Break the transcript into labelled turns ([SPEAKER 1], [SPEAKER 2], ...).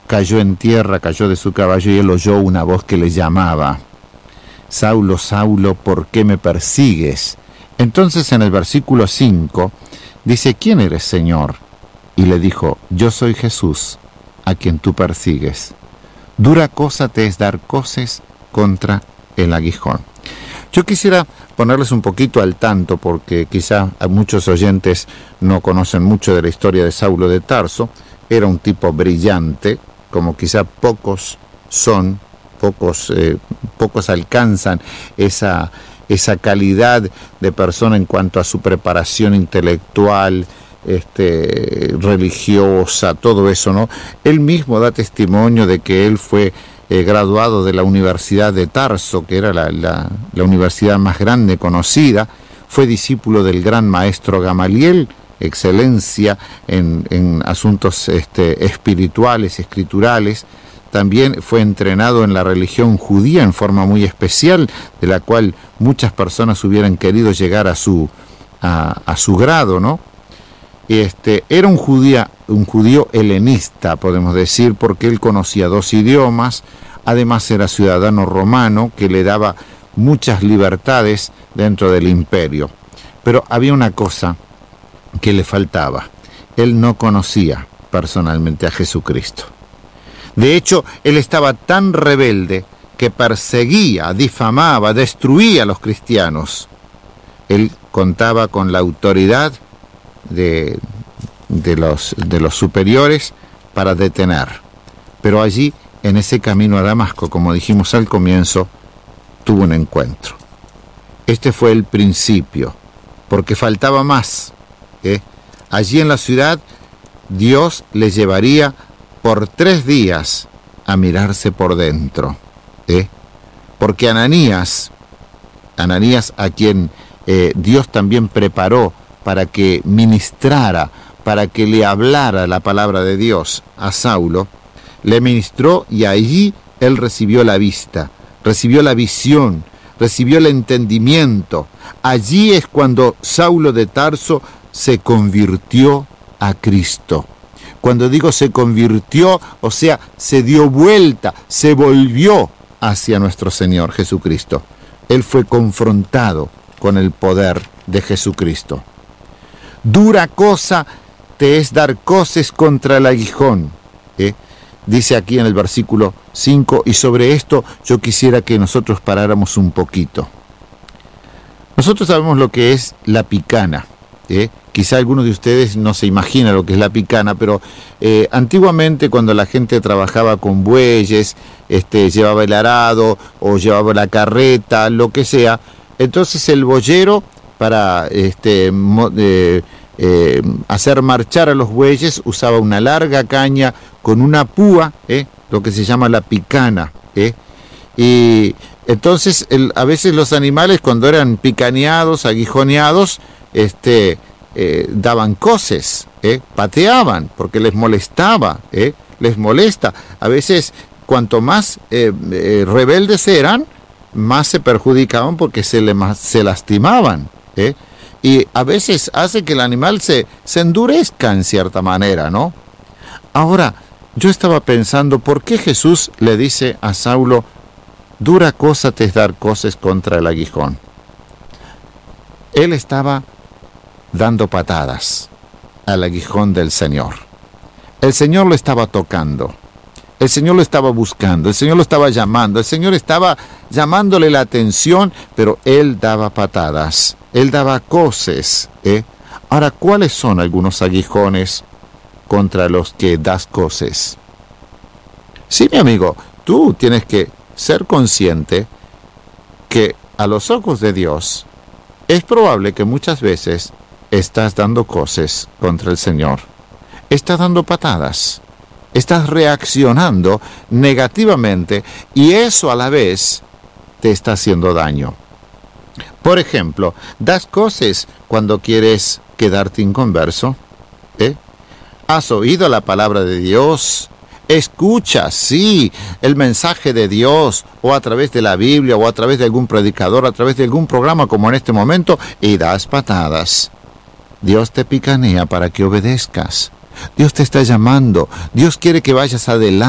[SPEAKER 1] cayó en tierra, cayó de su caballo y él oyó una voz que le llamaba: Saulo, Saulo, ¿por qué me persigues? Entonces en el versículo 5 dice: ¿quién eres, Señor? Y le dijo: yo soy Jesús, a quien tú persigues. Dura cosa te es dar coces contra el aguijón. Yo quisiera ponerles un poquito al tanto, porque quizá a muchos oyentes no conocen mucho de la historia de Saulo de Tarso. Era un tipo brillante, como quizá pocos alcanzan esa calidad de persona en cuanto a su preparación intelectual, religiosa, todo eso, ¿no? Él mismo da testimonio de que él fue graduado de la Universidad de Tarso, que era la universidad más grande conocida. Fue discípulo del gran maestro Gamaliel, excelencia en asuntos espirituales, escriturales. También fue entrenado en la religión judía en forma muy especial, de la cual muchas personas hubieran querido llegar a su grado, ¿no? Era un judío helenista, podemos decir, porque él conocía 2 idiomas. Además era ciudadano romano, que le daba muchas libertades dentro del imperio. Pero había una cosa que le faltaba: él no conocía personalmente a Jesucristo. De hecho, él estaba tan rebelde que perseguía, difamaba, destruía a los cristianos. Él contaba con la autoridad de los superiores para detener. Pero allí, en ese camino a Damasco, como dijimos al comienzo, tuvo un encuentro. Este fue el principio, porque faltaba más. Allí en la ciudad, Dios le llevaría por 3 días a mirarse por dentro. Porque Ananías, a quien Dios también preparó para que ministrara, para que le hablara la palabra de Dios a Saulo, le ministró, y allí él recibió la vista, recibió la visión, recibió el entendimiento. Allí es cuando Saulo de Tarso se convirtió a Cristo. Cuando digo se convirtió, o sea, se dio vuelta, se volvió hacia nuestro Señor Jesucristo. Él fue confrontado con el poder de Jesucristo. Dura cosa te es dar coces contra el aguijón. Dice aquí en el versículo 5, y sobre esto yo quisiera que nosotros paráramos un poquito. Nosotros sabemos lo que es la picana. Quizá algunos de ustedes no se imaginan lo que es la picana, pero antiguamente, cuando la gente trabajaba con bueyes, llevaba el arado o llevaba la carreta, lo que sea, entonces el boyero, para hacer marchar a los bueyes, usaba una larga caña con una púa, lo que se llama la picana. Y entonces a veces los animales, cuando eran picaneados, aguijoneados, daban coces, pateaban, porque les molestaba, les molesta. A veces, cuanto más rebeldes eran, más se perjudicaban, porque se lastimaban. Y a veces hace que el animal se endurezca en cierta manera, ¿no? Ahora, yo estaba pensando, ¿por qué Jesús le dice a Saulo: dura cosa te es dar coces contra el aguijón? Él estaba dando patadas al aguijón del Señor. El Señor lo estaba tocando. El Señor lo estaba buscando. El Señor lo estaba llamando. El Señor estaba llamándole la atención, pero él daba patadas. Él daba coces. Ahora, ¿cuáles son algunos aguijones contra los que das coces? Sí, mi amigo, tú tienes que ser consciente que a los ojos de Dios es probable que muchas veces estás dando coces contra el Señor. Estás dando patadas. Estás reaccionando negativamente, y eso a la vez te está haciendo daño. Por ejemplo, das coces cuando quieres quedarte inconverso. ¿Has oído la palabra de Dios? Escuchas, sí, el mensaje de Dios, o a través de la Biblia, o a través de algún predicador, a través de algún programa como en este momento, y das patadas. Dios te picanea para que obedezcas. Dios te está llamando. Dios quiere que vayas adelante.